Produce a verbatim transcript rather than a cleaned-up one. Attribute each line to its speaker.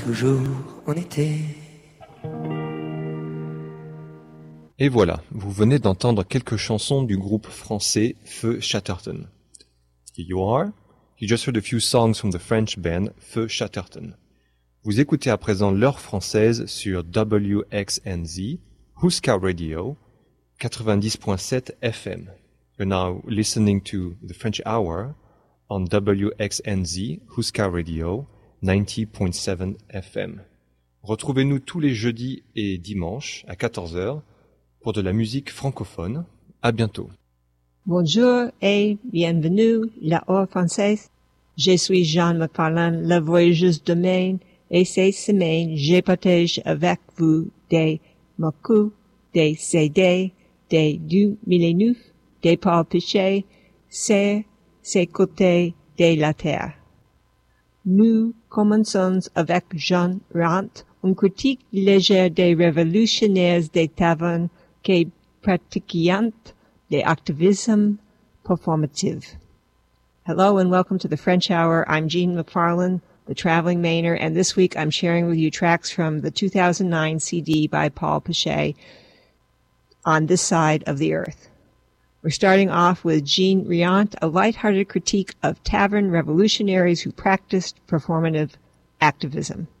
Speaker 1: Toujours en été.
Speaker 2: Et voilà, vous venez d'entendre quelques chansons du groupe français Feu Chatterton. Here you are. You just heard a few songs from the French band Feu Chatterton. Vous écoutez à présent l'heure française sur W X N Z, Huska Radio, quatre-vingt-dix point sept F M. You're now listening to the French Hour on W X N Z, Huska Radio, ninety point seven F M. Retrouvez-nous tous les jeudis et dimanches à quatorze heures pour de la musique francophone. À bientôt.
Speaker 3: Bonjour et bienvenue, la heure française. Je suis Jeanne McFarlane, la voyageuse de Maine, et cette semaine, je partage avec vous des mots, des C D, des deux mille neuf, des Paul Pichet, c'est ces côtés de la terre. Nous commençons avec Jean Rant, une critique légère des révolutionnaires des tavernes qui pratiquent the activism performative. Hello and welcome to the French Hour. I'm Jean McFarlane, the traveling Mainer, and this week I'm sharing with you tracks from the two thousand nine C D by Paul Pichet, On This Side of the Earth. We're starting off with Jean Riant, a lighthearted critique of tavern revolutionaries who practiced performative activism.